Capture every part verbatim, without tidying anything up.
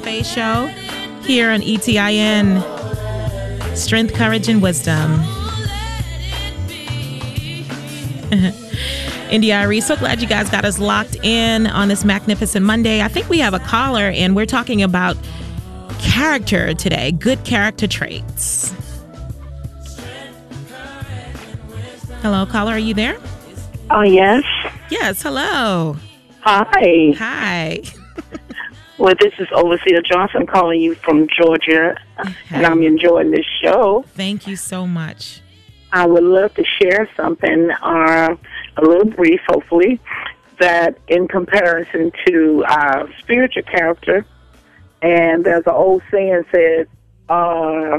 LaFaye Show here on E T I N. Strength, courage, and wisdom. India Irie, so glad you guys got us locked in on this magnificent Monday. I think we have a caller, and we're talking about character today, good character traits. Hello, caller, are you there? Oh, yes. Yes, hello. Hi. Hi. Well, this is Overseer Johnson calling you from Georgia, and I'm enjoying this show. Thank you so much. I would love to share something, uh, a little brief, hopefully, that in comparison to uh, spiritual character, and there's an old saying said uh,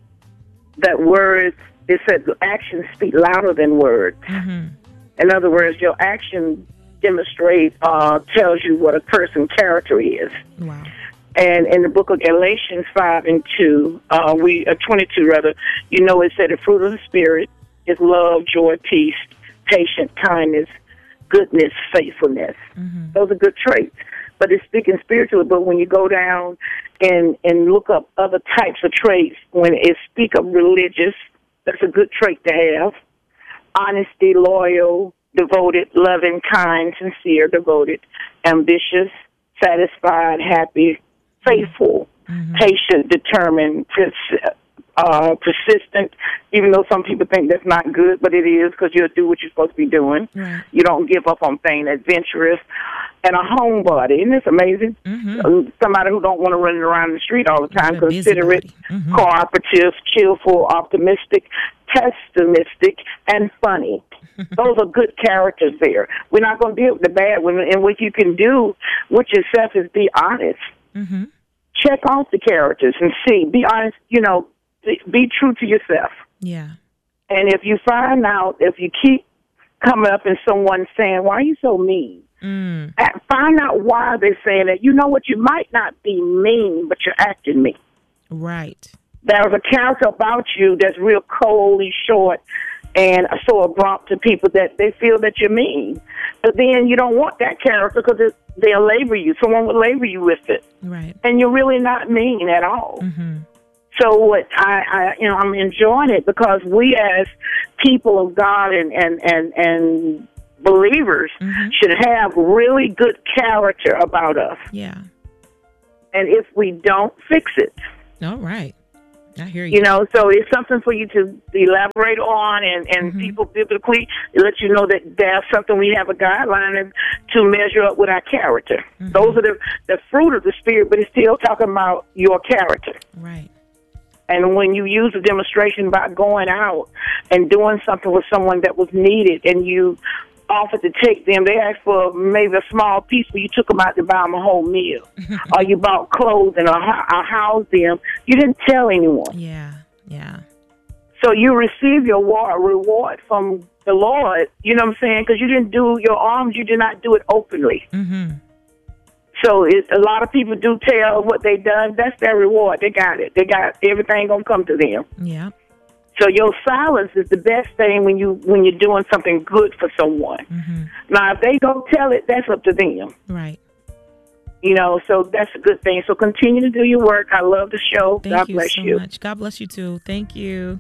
that words, it said actions speak louder than words. Mm-hmm. In other words, your action demonstrate uh, tells you what a person's character is. Wow. And in the book of Galatians five and two, uh, we uh, twenty-two rather, you know, it said the fruit of the Spirit is love, joy, peace, patience, kindness, goodness, faithfulness. Mm-hmm. Those are good traits. But it's speaking spiritually. But when you go down and and look up other types of traits, when it speak of religious, that's a good trait to have. Honesty, loyal, devoted, loving, kind, sincere, devoted, ambitious, satisfied, happy, faithful, mm-hmm. patient, determined, pers- uh, persistent, even though some people think that's not good, but it is because you'll do what you're supposed to be doing. Right. You don't give up on things, adventurous, and a homebody. Isn't this amazing? Mm-hmm. Somebody who don't want to run around the street all the time, considerate, mm-hmm. cooperative, cheerful, optimistic, pessimistic, and funny. Those are good characters there. We're not going to deal with the bad one. And what you can do with yourself is be honest. Mm-hmm. Check off the characters and see. Be honest, you know, be, be true to yourself. Yeah. And if you find out, if you keep coming up and someone saying, why are you so mean? Mm. Find out why they're saying that. You know what? You might not be mean, but you're acting mean. Right. There's a character about you that's real coldly short and so abrupt to people that they feel that you're mean. But then you don't want that character because they'll label you. Someone will label you with it. Right. And you're really not mean at all. Mm-hmm. So what I, I, you know, I'm enjoying it because we as people of God and, and, and, and believers mm-hmm. should have really good character about us. Yeah. And if we don't, fix it. All right. I hear you. You know, so it's something for you to elaborate on, and, and mm-hmm. people biblically let you know that there's something we have a guideline to measure up with our character. Mm-hmm. Those are the, the fruit of the Spirit, but it's still talking about your character. Right. And when you use a demonstration by going out and doing something with someone that was needed and you offered to take them, they asked for maybe a small piece, but you took them out to buy them a whole meal. Or you bought clothes and or, or housed them. You didn't tell anyone. Yeah, yeah. So you receive your reward from the Lord, you know what I'm saying? Because you didn't do your arms, you did not do it openly. Mm-hmm. So it, a lot of people do tell what they done. That's their reward. They got it. They got everything going to come to them. Yeah. So your silence is the best thing when you when you're doing something good for someone. Mm-hmm. Now, if they go tell it, that's up to them. Right. You know, so that's a good thing. So continue to do your work. I love the show. Thank God you bless so you. much. God bless you too. Thank you.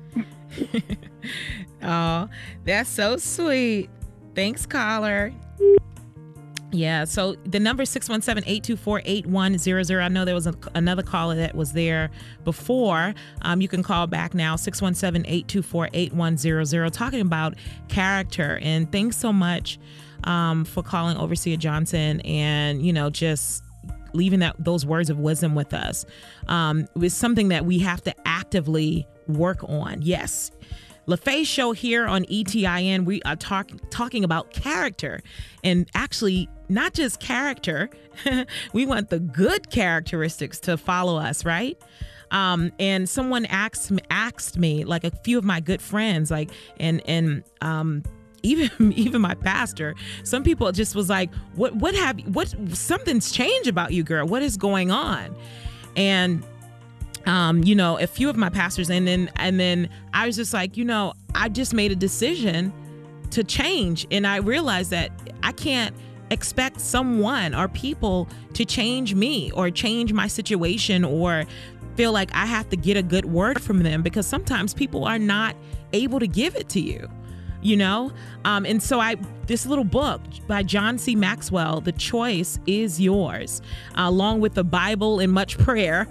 Oh, that's so sweet. Thanks, caller. Yeah, so the number is six one seven, eight two four, eight one zero zero. I know there was a, another caller that was there before. Um, you can call back now, six one seven, eight two four, eight one zero zero, talking about character. And thanks so much um, for calling Overseer Johnson and, you know, just leaving that those words of wisdom with us. Um, it's something that we have to actively work on. Yes. LaFaye Show here on E T I N. We are talk, talking about character, and actually not just character. We want the good characteristics to follow us, right? Um, and someone asked asked me, like a few of my good friends, like and and um, even even my pastor. Some people just was like, "What what have what? Something's changed about you, girl. What is going on?" And Um, you know, a few of my pastors, and then and then I was just like, you know, I just made a decision to change, and I realized that I can't expect someone or people to change me or change my situation or feel like I have to get a good word from them, because sometimes people are not able to give it to you, you know? Um, and so I, this little book by John C. Maxwell, The Choice is Yours, uh, along with the Bible and much prayer.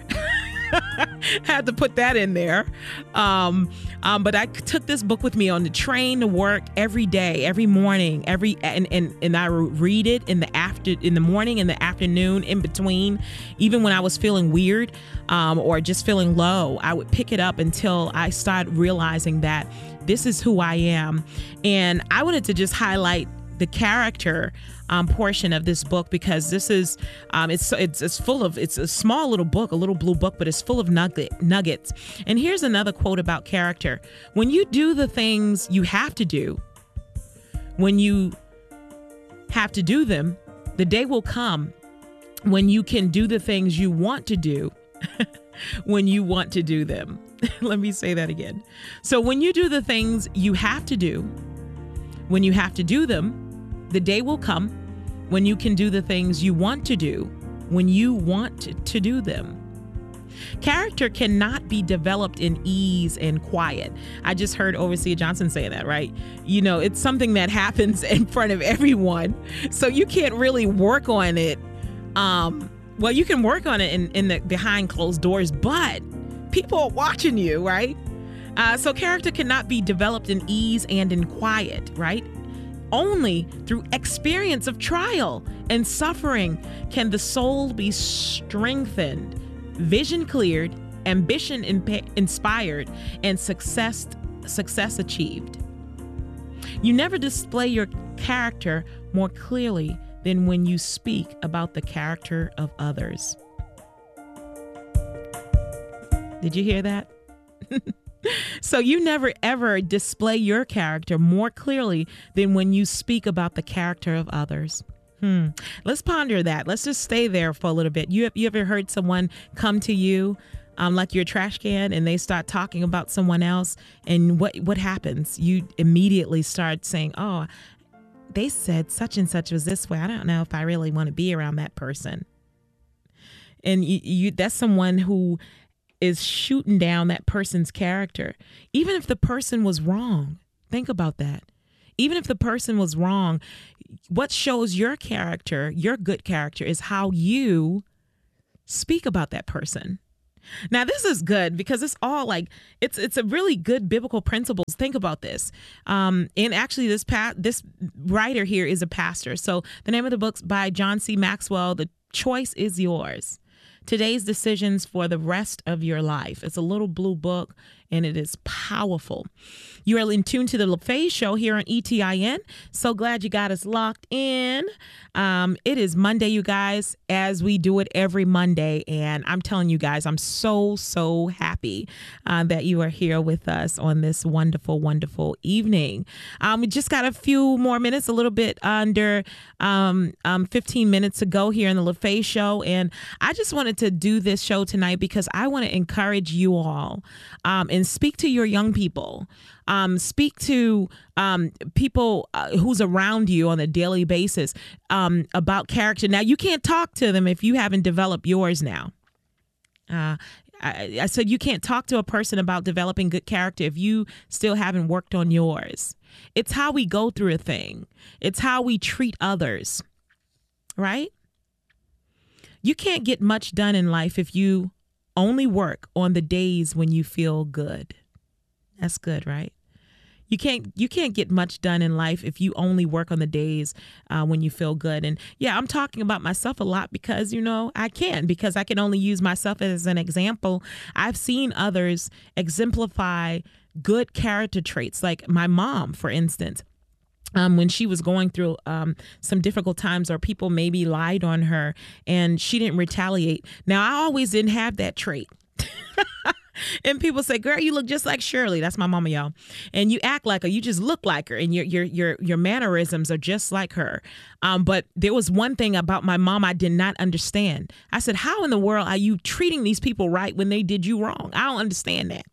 Had to put that in there. Um, um, but I took this book with me on the train to work every day, every morning, every and, and, and I read it in the after in the morning, in the afternoon, in between. Even when I was feeling weird um, or just feeling low, I would pick it up until I started realizing that this is who I am. And I wanted to just highlight the character um, portion of this book, because this is um, it's it's it's full of it's a small little book, a little blue book, but it's full of nugget nuggets. And here's another quote about character: when you do the things you have to do, when you have to do them, the day will come when you can do the things you want to do when you want to do them. Let me say that again. So when you do the things you have to do, when you have to do them, the day will come when you can do the things you want to do when you want to, to do them. Character cannot be developed in ease and quiet. I just heard Overseer Johnson say that, right? You know, it's something that happens in front of everyone. So you can't really work on it. Um, well, you can work on it in, in the behind closed doors, but people are watching you, right? Uh, so character cannot be developed in ease and in quiet, right? Only through experience of trial and suffering can the soul be strengthened, vision cleared, ambition imp- inspired, and success success achieved. You never display your character more clearly than when you speak about the character of others. Did you hear that? So you never ever display your character more clearly than when you speak about the character of others. Hmm. Let's ponder that. Let's just stay there for a little bit. You, you ever heard someone come to you um, like your trash can, and they start talking about someone else, and what what happens? You immediately start saying, oh, they said such and such was this way. I don't know if I really want to be around that person. And you, you that's someone who is shooting down that person's character. Even if the person was wrong, think about that. Even if the person was wrong, what shows your character, your good character, is how you speak about that person. Now, this is good because it's all like, it's it's a really good biblical principles. Think about this. Um, and actually, this pa- this writer here is a pastor. So the name of the book's by John C. Maxwell, The Choice is Yours. Today's Decisions for the Rest of Your Life. It's a little blue book, and it is powerful. You are in tune to the LaFaye Show here on E T I N. So glad you got us locked in. Um, it is Monday, you guys, as we do it every Monday. And I'm telling you guys, I'm so, so happy uh, that you are here with us on this wonderful, wonderful evening. Um, we just got a few more minutes, a little bit under um, um, fifteen minutes to go here in the LaFaye Show. And I just wanted to do this show tonight because I want to encourage you all um, and speak to your young people. Um, speak to um, people uh, who's around you on a daily basis um, about character. Now, you can't talk to them if you haven't developed yours now. Uh, I, I said you can't talk to a person about developing good character if you still haven't worked on yours. It's how we go through a thing. It's how we treat others, right? You can't get much done in life if you only work on the days when you feel good. That's good, right? You can't you can't get much done in life if you only work on the days uh, when you feel good. And yeah, I'm talking about myself a lot because, you know, I can, because I can only use myself as an example. I've seen others exemplify good character traits, like my mom, for instance. Um, when she was going through um, some difficult times, or people maybe lied on her and she didn't retaliate. Now, I always didn't have that trait. And people say, girl, you look just like Shirley. That's my mama, y'all. And you act like her. You just look like her. And your your your your mannerisms are just like her. Um, but there was one thing about my mom I did not understand. I said, how in the world are you treating these people right when they did you wrong? I don't understand that.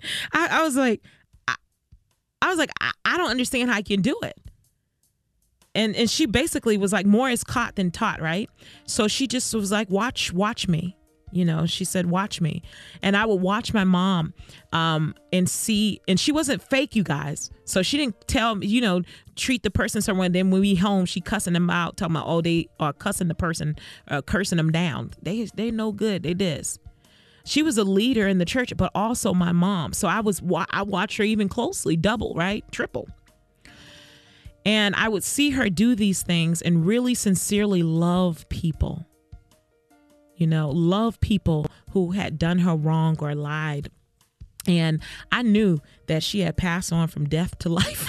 I, I was like, I, I was like, I, I don't understand how I can do it. and, and she basically was like, more is caught than taught, right? So she just was like, watch, watch me. You know, she said, watch me. And I would watch my mom um, and see, and she wasn't fake, you guys. So she didn't tell me, you know, treat the person somewhere. And then when we home, she cussing them out, talking about, oh, they are cussing the person, uh, cursing them down. They, they no good. They this. She was a leader in the church, but also my mom. So I was, I watched her even closely, double, right? Triple. And I would see her do these things and really sincerely love people. You know, love people who had done her wrong or lied. And I knew that she had passed on from death to life.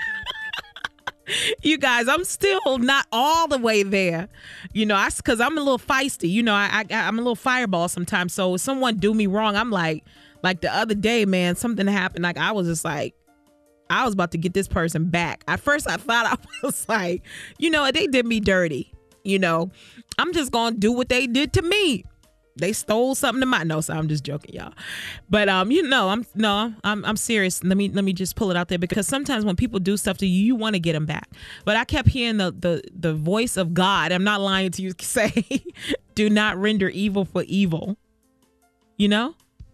You guys, I'm still not all the way there. You know, I because I'm a little feisty. You know, I, I I'm a little fireball sometimes. So if someone do me wrong, I'm like, like the other day, man, something happened. Like I was just like, I was about to get this person back. At first, I thought I was like, you know, they did me dirty. You know, I'm just going to do what they did to me. They stole something to my, no, so I'm just joking, y'all. But, um, you know, I'm, no, I'm, I'm serious. Let me, let me just pull it out there, because sometimes when people do stuff to you, you want to get them back. But I kept hearing the, the, the voice of God. I'm not lying to you, say, do not render evil for evil. You know?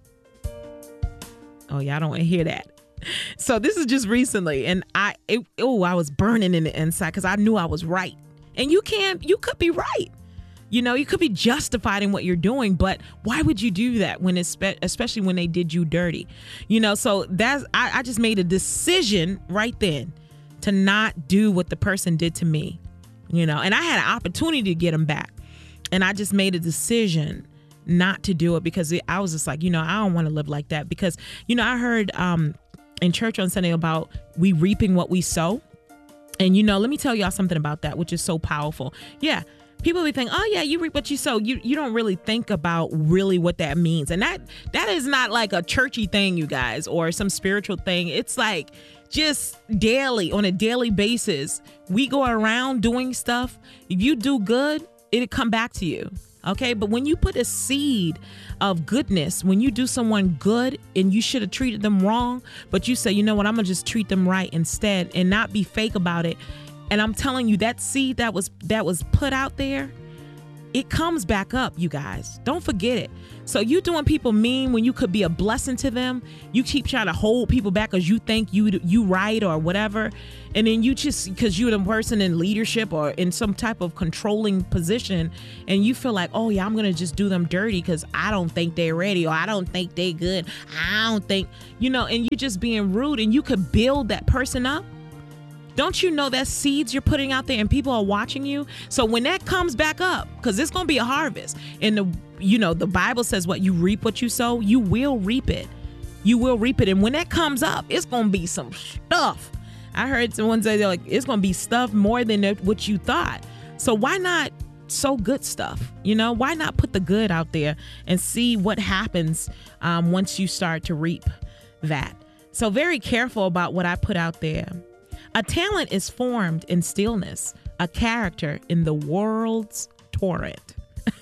Oh, y'all don't want to hear that. So this is just recently. And I, it, oh, I was burning in the inside because I knew I was right. And you can't, you could be right. You know, you could be justified in what you're doing, but why would you do that when it's, especially when they did you dirty? You know, so that's, I, I just made a decision right then to not do what the person did to me, you know, and I had an opportunity to get them back. And I just made a decision not to do it because it, I was just like, you know, I don't want to live like that because, you know, I heard um, in church on Sunday about we reaping what we sow. And, you know, let me tell y'all something about that, which is so powerful. Yeah. People be thinking, oh, yeah, you reap what you sow. You you don't really think about really what that means. And that that is not like a churchy thing, you guys, or some spiritual thing. It's like just daily, on a daily basis, we go around doing stuff. If you do good, it'll come back to you. OK, but when you put a seed of goodness, when you do someone good and you should have treated them wrong, but you say, you know what, I'm going to just treat them right instead and not be fake about it. And I'm telling you, that seed that was that was put out there, it comes back up, you guys. Don't forget it. So you doing people mean when you could be a blessing to them. You keep trying to hold people back because you think you you right or whatever. And then you just, because you're the person in leadership or in some type of controlling position, and you feel like, oh, yeah, I'm going to just do them dirty because I don't think they're ready or I don't think they good. I don't think, you know, and you just being rude, and you could build that person up. Don't you know that seeds you're putting out there and people are watching you? So when that comes back up, because it's going to be a harvest, and the, you know, the Bible says what you reap what you sow, you will reap it. You will reap it. And when that comes up, it's going to be some stuff. I heard someone say, like, it's going to be stuff more than what you thought. So why not sow good stuff? You know, why not put the good out there and see what happens um, once you start to reap that? So very careful about what I put out there. A talent is formed in stillness, a character in the world's torrent.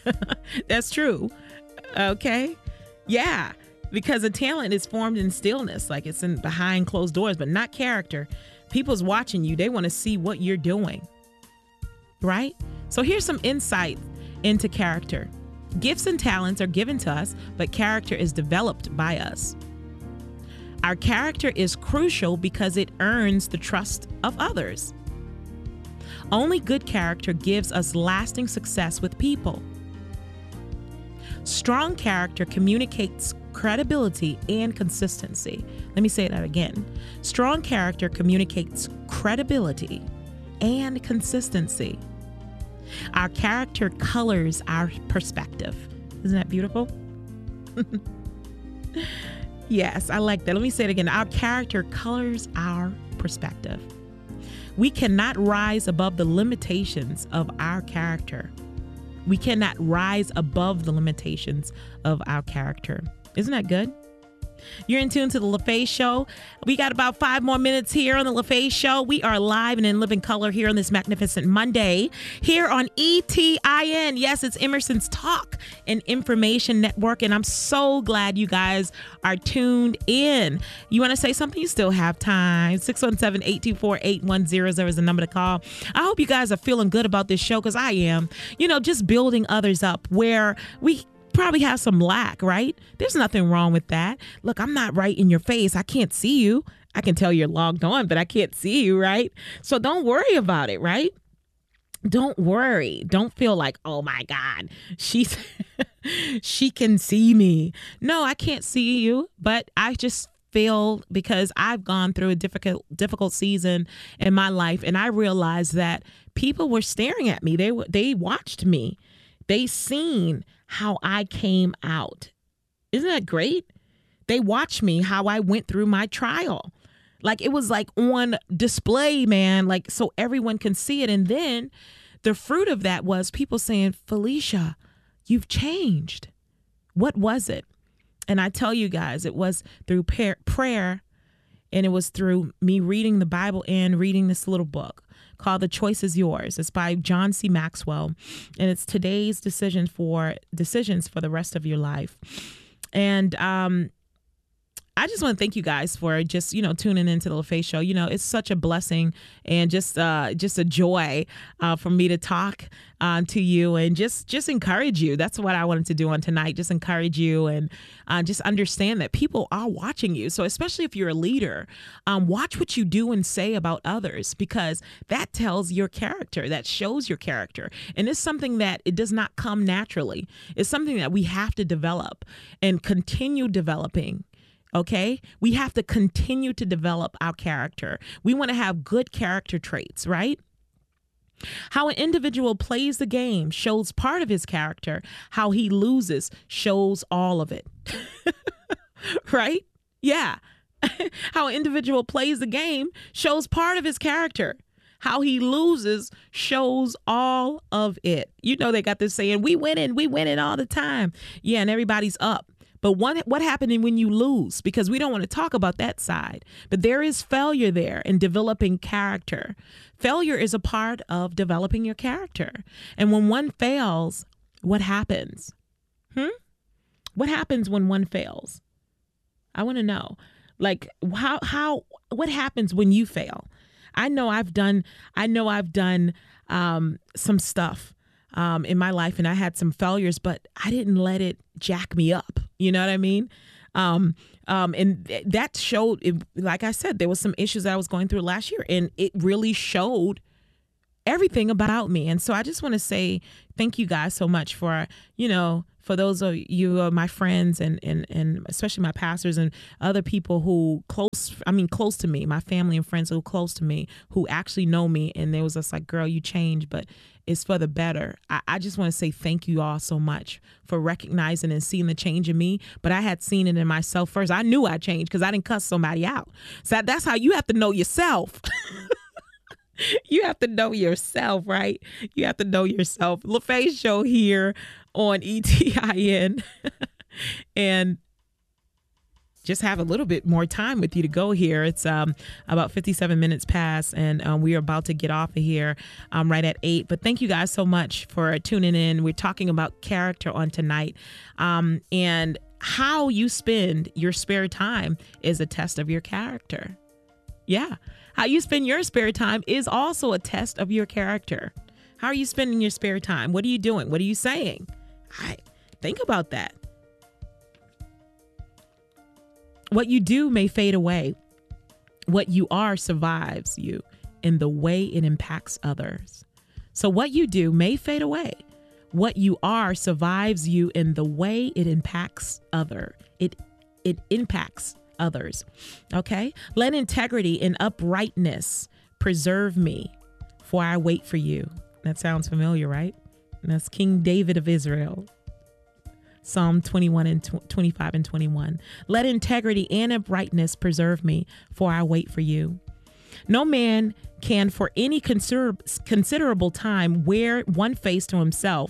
That's true. Okay. Yeah. Because a talent is formed in stillness, like it's in behind closed doors, but not character. People's watching you. They want to see what you're doing. Right? So here's some insight into character. Gifts and talents are given to us, but character is developed by us. Our character is crucial because it earns the trust of others. Only good character gives us lasting success with people. Strong character communicates credibility and consistency. Let me say that again. Strong character communicates credibility and consistency. Our character colors our perspective. Isn't that beautiful? Yes, I like that. Let me say it again. Our character colors our perspective. We cannot rise above the limitations of our character. We cannot rise above the limitations of our character. Isn't that good? You're in tune to the LaFace Show. We got about five more minutes here on the LaFace Show. We are live and in living color here on this magnificent Monday here on E T I N. Yes, it's Emerson's Talk and Information Network, and I'm so glad you guys are tuned in. You want to say something? You still have time. six one seven, eight two four, eight one zero zero is the number to call. I hope you guys are feeling good about this show, because I am. You know, just building others up where we probably have some lack, right? There's nothing wrong with that. Look, I'm not right in your face. I can't see you. I can tell you're logged on, but I can't see you, right? So don't worry about it, right? Don't worry. Don't feel like, oh my God, she's she can see me. No, I can't see you, but I just feel, because I've gone through a difficult difficult season in my life, and I realized that people were staring at me. They they watched me. They seen how I came out. Isn't that great? They watched me, how I went through my trial. Like, it was like on display, man, like, so everyone can see it. And then the fruit of that was people saying, Felicia, you've changed. What was it? And I tell you guys, it was through prayer, and it was through me reading the Bible and reading this little book called The Choice Is Yours. It's by John C. Maxwell, and it's today's decision for decisions for the rest of your life. And um, I just want to thank you guys for just, you know, tuning into the LaFace Show. You know, it's such a blessing and just uh, just a joy uh, for me to talk uh, to you and just just encourage you. That's what I wanted to do on tonight. Just encourage you and uh, just understand that people are watching you. So especially if you're a leader, um, watch what you do and say about others, because that tells your character, that shows your character. And it's something that it does not come naturally. It's something that we have to develop and continue developing. Okay, we have to continue to develop our character. We want to have good character traits, right? How an individual plays the game shows part of his character. How he loses shows all of it. Right? Yeah. How an individual plays the game shows part of his character. How he loses shows all of it. You know, they got this saying, we winning, we winning all the time. Yeah, and everybody's up. But one, what happened when you lose? Because we don't want to talk about that side. But there is failure there in developing character. Failure is a part of developing your character. And when one fails, what happens? Hmm? What happens when one fails? I want to know. Like, how, how, what happens when you fail? I know I've done, I know I've done um, some stuff um, in my life, and I had some failures, but I didn't let it jack me up. You know what I mean? Um, um, and th- that showed, it, like I said, there was some issues that I was going through last year, and it really showed everything about me. And so I just want to say thank you guys so much for, you know, for those of you, uh, my friends, and, and, and especially my pastors and other people who close, I mean, close to me, my family and friends who are close to me, who actually know me. And they was just like, girl, you changed, but it's for the better. I, I just want to say thank you all so much for recognizing and seeing the change in me. But I had seen it in myself first. I knew I changed because I didn't cuss somebody out. So that, that's how you have to know yourself. You have to know yourself, right? You have to know yourself. LaFace Show here on E T I N. And just have a little bit more time with you to go here. It's um, about fifty-seven minutes past, and um, we are about to get off of here um, right at eight. But thank you guys so much for tuning in. We're talking about character on tonight. Um, and how you spend your spare time is a test of your character. Yeah. How you spend your spare time is also a test of your character. How are you spending your spare time? What are you doing? What are you saying? I think about that. What you do may fade away. What you are survives you in the way it impacts others. So what you do may fade away. What you are survives you in the way it impacts other. It it impacts others. Okay? Let integrity and uprightness preserve me, for I wait for you. That sounds familiar, right? And that's King David of Israel. Psalm twenty-one and twenty-five and twenty-one. Let integrity and uprightness preserve me, for I wait for you. No man can for any consider- considerable time wear one face to himself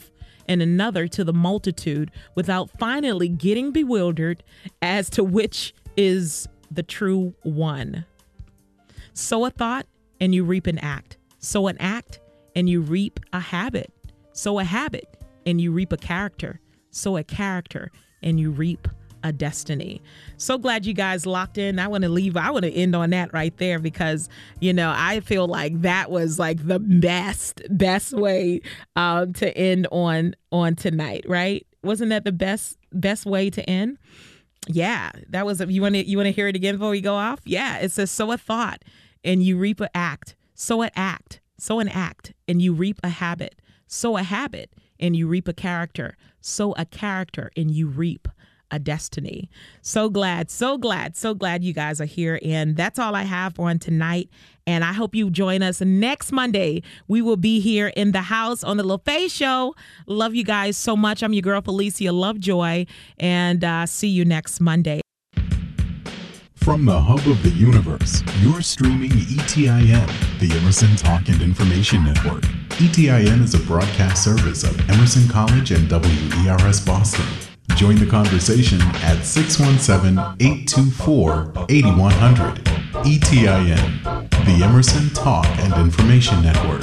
and another to the multitude without finally getting bewildered as to which is the true one. Sow a thought and you reap an act. Sow an act and you reap a habit. Sow a habit and you reap a character. Sow a character and you reap a destiny. So glad you guys locked in. I want to leave. I want to end on that right there because, you know, I feel like that was like the best, best way um, to end on on tonight, right? Wasn't that the best, best way to end? Yeah, that was. You want to you want to hear it again before we go off? Yeah, it says, sow a thought and you reap an act. Sow an act. Sow an act and you reap a habit. Sow a habit and you reap a character. Sow a character and you reap a destiny. So glad, so glad, so glad you guys are here. And that's all I have on tonight. And I hope you join us next Monday. We will be here in the house on the LaFaye Show. Love you guys so much. I'm your girl, Felicia Lovejoy. And uh, see you next Monday. From the hub of the universe, you're streaming E T I N, the Emerson Talk and Information Network. E T I N is a broadcast service of Emerson College and W E R S Boston. Join the conversation at six one seven, eight two four, eight one zero zero. E T I N, the Emerson Talk and Information Network.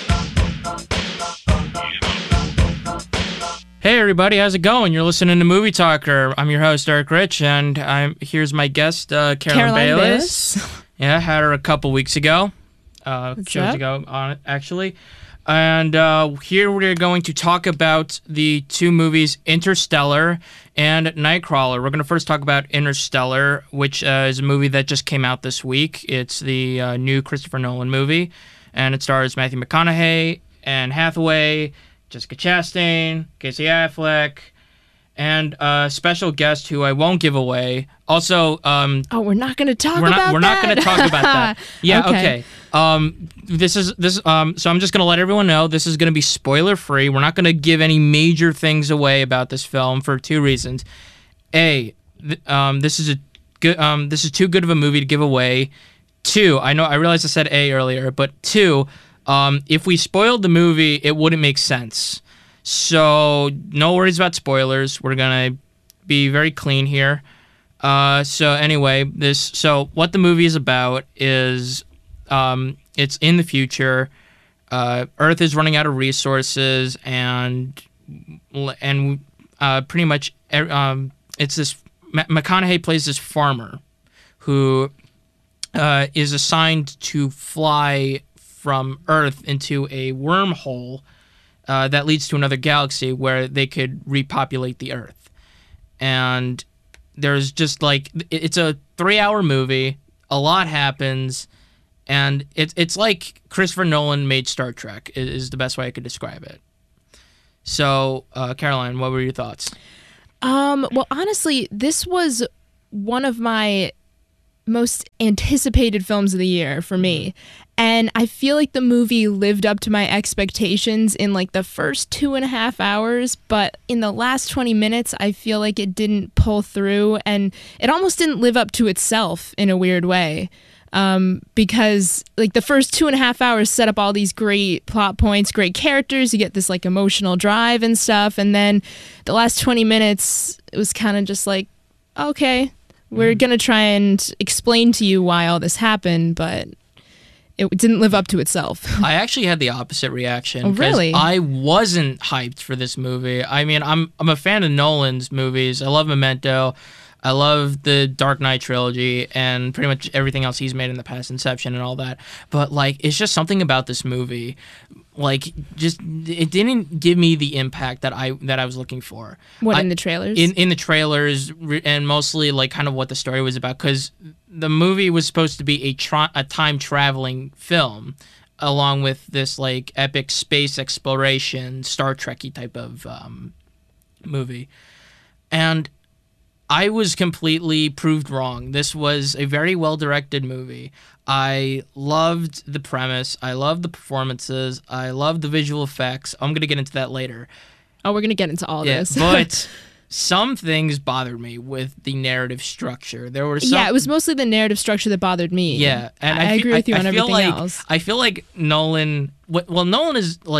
Hey everybody, how's it going? You're listening to Movie Talker. I'm your host, Eric Rich, and I'm here's my guest, uh, Caroline, Caroline Bayless. Bayless. Yeah, had her a couple weeks ago, uh, What's shows up? ago, on actually. And uh, here we're going to talk about the two movies, Interstellar and Nightcrawler. We're going to first talk about Interstellar, which uh, is a movie that just came out this week. It's the uh, new Christopher Nolan movie, and it stars Matthew McConaughey, Anne Hathaway, Jessica Chastain, Casey Affleck, and a special guest who I won't give away. Also, um, Oh, we're not going to talk we're about not we're that? not going to talk about that. Yeah, okay. Okay. Um, this is this. Um, so I'm just going to let everyone know this is going to be spoiler free. We're not going to give any major things away about this film for two reasons. A, th- um, this is a good. Um, this is too good of a movie to give away. Two, I know I realized I said A earlier, but two, um, if we spoiled the movie, it wouldn't make sense. So no worries about spoilers. We're gonna be very clean here. Uh, so anyway, this so what the movie is about is um, it's in the future. Uh, Earth is running out of resources, and and uh, pretty much um, it's this McConaughey plays this farmer who uh, is assigned to fly from Earth into a wormhole uh, that leads to another galaxy where they could repopulate the Earth. And there's just like it's a three-hour movie. A lot happens, and it's it's like Christopher Nolan made Star Trek. Is the best way I could describe it. So, uh, Caroline, what were your thoughts? Um, well, honestly, this was one of my most anticipated films of the year for me. And I feel like the movie lived up to my expectations in like the first two and a half hours, but in the last twenty minutes, I feel like it didn't pull through, and it almost didn't live up to itself in a weird way. Um, because like the first two and a half hours set up all these great plot points, great characters, you get this like emotional drive and stuff, and then the last twenty minutes, it was kind of just like, okay, we're gonna try and explain to you why all this happened, but it didn't live up to itself. I actually had the opposite reaction. Oh, 'cause really? I wasn't hyped for this movie. I mean, I'm I'm a fan of Nolan's movies. I love Memento. I love the Dark Knight trilogy and pretty much everything else he's made in the past, Inception and all that. But like, it's just something about this movie, like, just it didn't give me the impact that I that I was looking for. What, I- in the trailers? In in the trailers, re- and mostly like kind of what the story was about, because the movie was supposed to be a tra- a time traveling film, along with this like epic space exploration, Star Trek-y type of um, movie, and I was completely proved wrong. This was a very well-directed movie. I loved the premise. I loved the performances. I loved the visual effects. I'm going to get into that later. oh, we're gonna get into all Yeah, this. but some things bothered me with the narrative structure. There were some... yeah, it was mostly the narrative structure that bothered me. Yeah, and I, I, fe- agree with you I, on I feel everything like, else. I feel like Nolan... Well, Nolan is, like,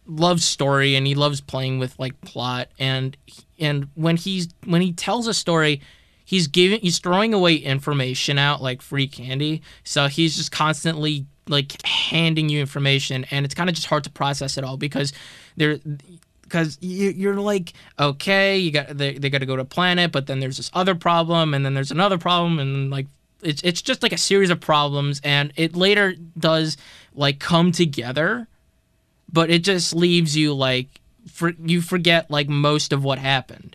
loves story and he loves playing with like plot, and and when he's when he tells a story, he's giving he's throwing away information out like free candy. So he's just constantly like handing you information, and it's kind of just hard to process it all because there because you, you're like, okay, you got they, they got to go to a planet, but then there's this other problem, and then there's another problem, and then, like it's it's just like a series of problems, and it later does like come together, but it just leaves you like for, you forget like most of what happened.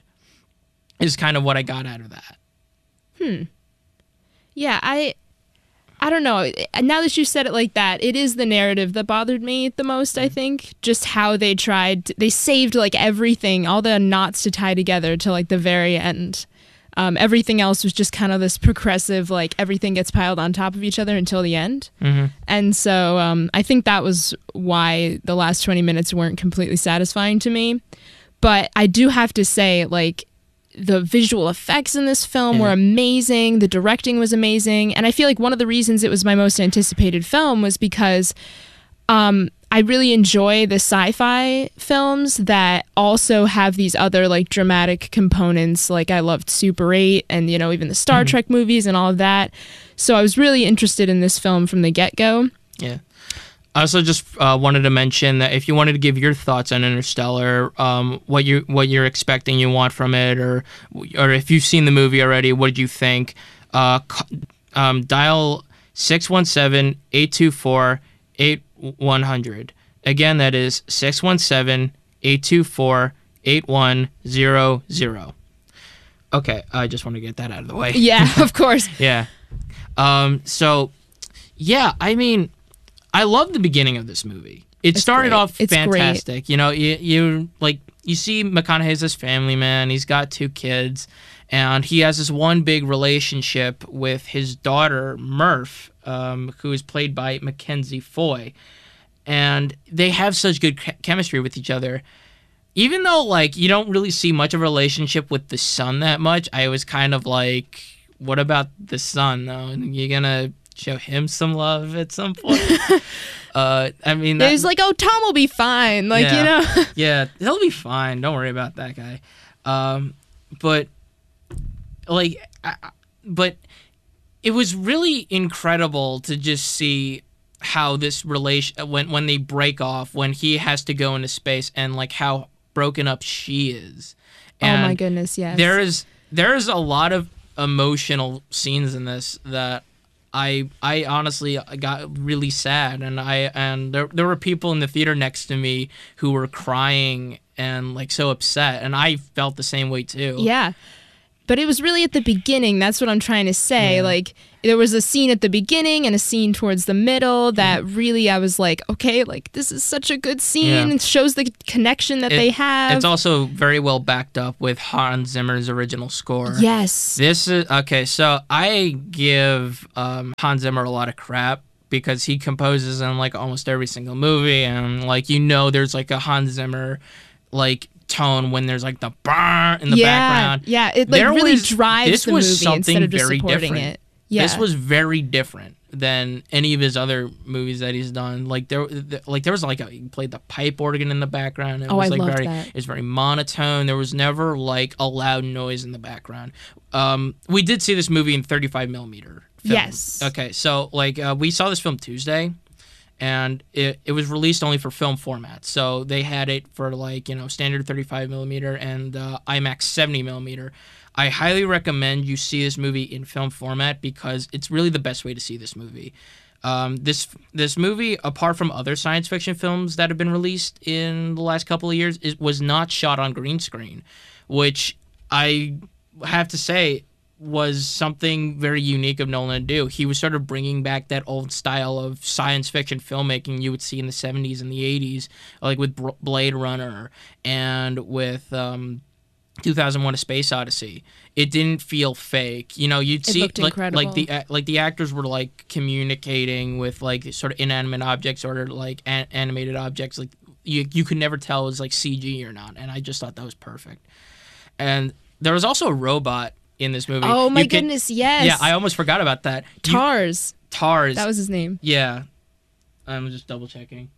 Is kind of what I got out of that. Hmm. Yeah, I I don't know. Now that you said it like that, it is the narrative that bothered me the most, I think. Just how they tried, to, they saved like everything, all the knots to tie together to like the very end. Um, everything else was just kind of this progressive, like everything gets piled on top of each other until the end. Mm-hmm. And so um, I think that was why the last twenty minutes weren't completely satisfying to me. But I do have to say, like, the visual effects in this film yeah. were amazing. The directing was amazing. And I feel like one of the reasons it was my most anticipated film was because um, I really enjoy the sci-fi films that also have these other like dramatic components. Like I loved Super eight and, you know, even the Star mm-hmm. Trek movies and all of that. So I was really interested in this film from the get-go. Yeah. I also just uh, wanted to mention that if you wanted to give your thoughts on Interstellar, um, what you what you're expecting, you want from it, or or if you've seen the movie already, what did you think? Uh, um, dial six one seven, eight two four, eight one zero zero. Again, that is six one seven, eight two four, eight one zero zero. Okay, I just want to get that out of the way. Yeah, of course. yeah. Um. So, yeah, I mean, I love the beginning of this movie. It it's started great. off it's fantastic. Great. You know, you, you like you see McConaughey's this family man. He's got two kids, and he has this one big relationship with his daughter Murph, um, who is played by Mackenzie Foy, and they have such good ch- chemistry with each other. Even though like you don't really see much of a relationship with the son that much, I was kind of like, what about the son though? You're gonna show him some love at some point. uh, I mean, that, it was like, oh, Tom will be fine. Like, yeah, you know, yeah, he'll be fine. Don't worry about that guy. Um, but like, I, but it was really incredible to just see how this relation when when they break off, when he has to go into space, and like how broken up she is. And oh my goodness, yes. There is there is a lot of emotional scenes in this that I I honestly got really sad, and I and there there were people in the theater next to me who were crying and like so upset, and I felt the same way too. Yeah. But it was really at the beginning. That's what I'm trying to say. Yeah. Like, there was a scene at the beginning and a scene towards the middle that really I was like, okay, like, this is such a good scene. Yeah. It shows the connection that it, they have. It's also very well backed up with Hans Zimmer's original score. Yes. This is, okay, so I give um, Hans Zimmer a lot of crap because he composes in, like, almost every single movie. And, like, you know there's, like, a Hans Zimmer, like, tone when there's like the brrr in the yeah, background. Yeah, it like there really was, drives this the was movie something instead of just very supporting different. it. Yeah. This was very different than any of his other movies that he's done. Like there, like there was like a, he played the pipe organ in the background. It oh, was I like loved very, that. It's very monotone. There was never like a loud noise in the background. Um, we did see this movie in thirty-five millimeter film. Yes. Okay, so like uh, we saw this film Tuesday. And it, it was released only for film format. So they had it for like, you know, standard thirty-five millimeter and uh, IMAX seventy millimeter. I highly recommend you see this movie in film format because it's really the best way to see this movie. Um, this this movie, apart from other science fiction films that have been released in the last couple of years, it was not shot on green screen, which I have to say was something very unique of Nolan to do. He was sort of bringing back that old style of science fiction filmmaking you would see in the seventies and the eighties, like with Blade Runner and with um, two thousand one: A Space Odyssey. It didn't feel fake. You know, you'd see like, incredible. like the like the actors were like communicating with like sort of inanimate objects or like an- animated objects. Like you you could never tell it was like C G or not. And I just thought that was perfect. And there was also a robot in this movie. Oh my you goodness, could, yes. Yeah, I almost forgot about that. Tars. You, Tars. That was his name. Yeah. I'm just double checking.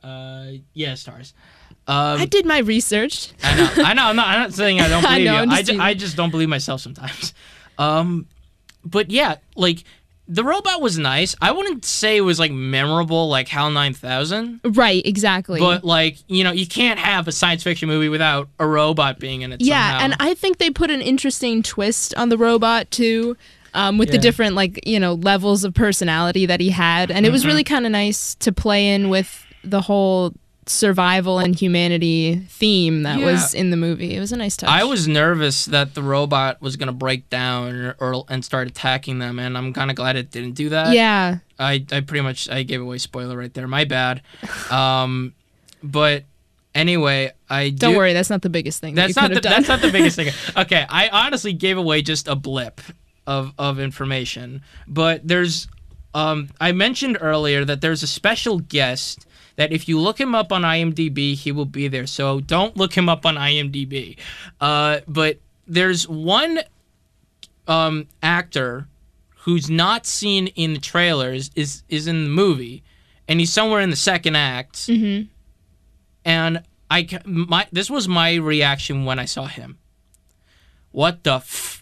Uh, yeah, stars. Um, I did my research. I know. I know. I'm not. I'm not saying I don't I believe know, you. I'm I just just, I teasing. just don't believe myself sometimes. Um, but yeah, like the robot was nice. I wouldn't say it was like memorable like HAL nine thousand. Right, exactly. But like you know, you can't have a science fiction movie without a robot being in it. yeah, somehow. and I think they put an interesting twist on the robot too, um, with the Yeah. different like you know levels of personality that he had, and it was Mm-hmm. really kind of nice to play in with the whole survival and humanity theme that Yeah. was in the movie. It was a nice touch. I was nervous that the robot was gonna break down or, or and start attacking them, and I'm kind of glad it didn't do that. yeah. I, I pretty much I gave away spoiler right there. My bad. Um, but anyway, I Don't do, worry, that's not the biggest thing. that That's you not could the have done. that's not the biggest thing. Okay, I honestly gave away just a blip of of information, but there's um I mentioned earlier that there's a special guest that if you look him up on IMDb, he will be there. So don't look him up on IMDb. Uh, but there's one um actor who's not seen in the trailers is is in the movie, and he's somewhere in the second act. Mhm. And I ca- my this was my reaction when I saw him. What the f?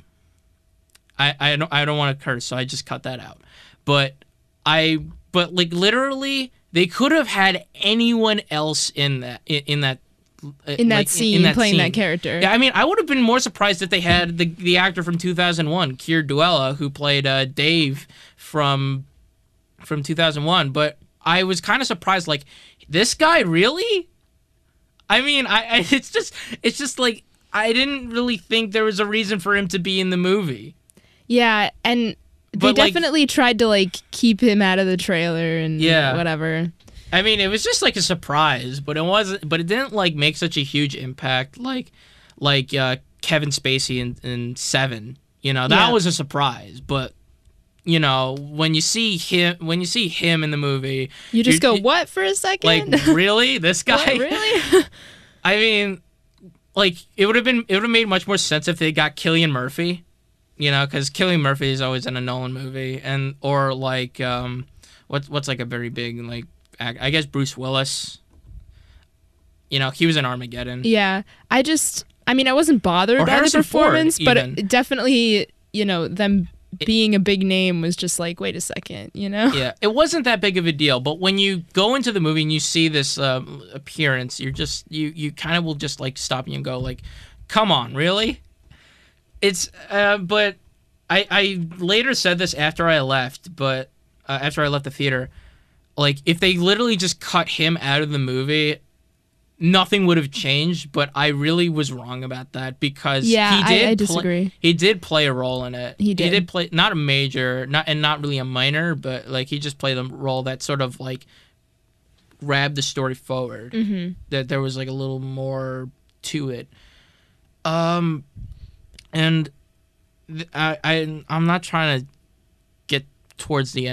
I I don't I don't want to curse, so I just cut that out. But I but like literally, they could have had anyone else in that in, in that. In that like, scene, playing that scene. character. Yeah, I mean, I would have been more surprised if they had the the actor from two thousand one, Keir Duella, who played uh, Dave from from two thousand one. But I was kind of surprised, like, this guy really? I mean, I, I it's just it's just like I didn't really think there was a reason for him to be in the movie. Yeah, and they But, like- definitely tried to like keep him out of the trailer and Yeah. whatever. I mean, it was just like a surprise, but it wasn't. But it didn't like make such a huge impact, like like uh, Kevin Spacey in, in Seven. You know, that Yeah. was a surprise. But you know, when you see him, when you see him in the movie, You just you're- go, what for a second? like, really, this What, guy? really? I mean, like it would have been it would have made much more sense if they got Cillian Murphy. You know, because Cillian Murphy is always in a Nolan movie, and or like um, what's what's like a very big like. I guess Bruce Willis. You know, he was in Armageddon. Yeah, I just, I mean, I wasn't bothered Or by Harrison the performance, Ford, but even. it definitely, you know, them being a big name was just like, wait a second, you know? Yeah, it wasn't that big of a deal, but when you go into the movie and you see this um, appearance, you're just you you kind of will just like stop and go like, come on, really? It's uh, but I I later said this after I left, but uh, after I left the theater, like if they literally just cut him out of the movie, nothing would have changed. But I really was wrong about that because Yeah, he I- did I pla- disagree. he did play a role in it. He He did. did play not a major, not and not really a minor, but like he just played a role that sort of like grabbed the story forward. Mm-hmm. That there was like a little more to it. Um, and th- I I I'm not trying to get towards the end.